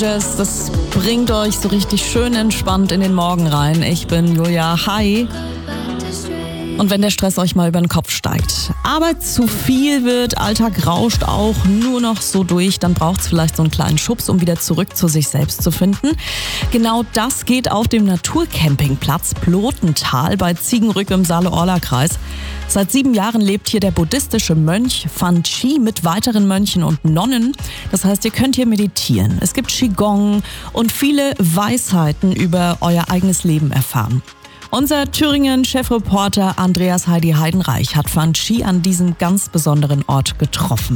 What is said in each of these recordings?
Das bringt euch so richtig schön entspannt in den Morgen rein. Ich bin Julia. Hi. Und wenn der Stress euch mal über den Kopf steigt, Arbeit zu viel wird, Alltag rauscht auch nur noch so durch, dann braucht es vielleicht so einen kleinen Schubs, um wieder zurück zu sich selbst zu finden. Genau das geht auf dem Naturcampingplatz Plotental bei Ziegenrück im Saale-Orla-Kreis. Seit 7 Jahren lebt hier der buddhistische Mönch Fan Chi mit weiteren Mönchen und Nonnen. Das heißt, ihr könnt hier meditieren. Es gibt Qigong und viele Weisheiten über euer eigenes Leben erfahren. Unser Thüringen-Chefreporter Andreas Heidi Heidenreich hat Fan Chi an diesem ganz besonderen Ort getroffen.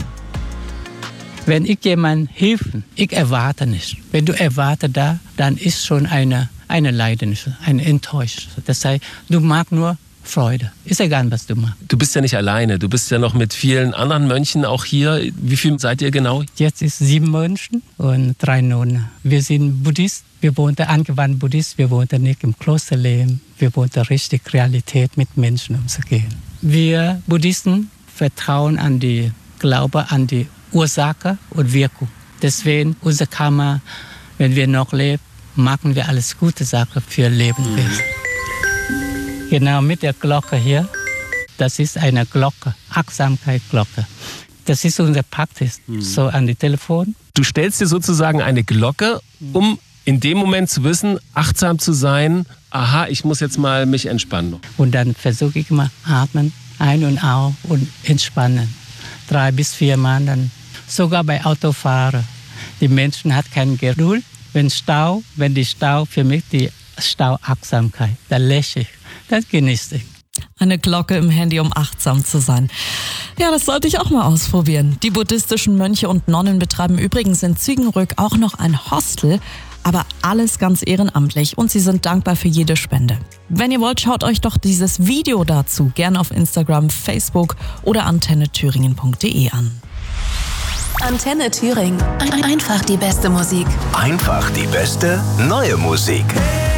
Wenn ich jemandem helfe, ich erwarte nicht. Wenn du erwartest da, dann ist schon eine Leidenschaft, eine Enttäuschung. Das heißt, du magst nur Freude. Ist egal, was du machst. Du bist ja nicht alleine. Du bist ja noch mit vielen anderen Mönchen auch hier. Wie viel seid ihr genau? Jetzt ist 7 Mönche und 3 Nonnen. Wir sind Buddhisten. Wir wohnen angewandt Buddhist. Wir wohnen nicht im Klosterleben. Wir wohnen richtig Realität mit Menschen umzugehen. Wir Buddhisten vertrauen an die Glaube, an die Ursache und Wirkung. Deswegen unser Karma, wenn wir noch leben, machen wir alles gute Sachen für Lebewesen. Genau mit der Glocke hier, das ist eine Glocke, Achtsamkeitsglocke. Das ist unsere Praxis, so an die Telefon. Du stellst dir sozusagen eine Glocke, um in dem Moment zu wissen, achtsam zu sein, aha, ich muss jetzt mal mich entspannen. Und dann versuche ich immer atmen, ein und aus und entspannen. 3 bis 4 Mal dann. Sogar bei Autofahren. Die Menschen haben keine Geduld. Wenn die Stau, für mich die Stauachtsamkeit, da lächle ich. Das genieße ich. Eine Glocke im Handy, um achtsam zu sein. Ja, das sollte ich auch mal ausprobieren. Die buddhistischen Mönche und Nonnen betreiben übrigens in Ziegenrück auch noch ein Hostel, aber alles ganz ehrenamtlich und sie sind dankbar für jede Spende. Wenn ihr wollt, schaut euch doch dieses Video dazu gerne auf Instagram, Facebook oder antennethüringen.de an. Antenne Thüringen. Einfach die beste Musik. Einfach die beste neue Musik.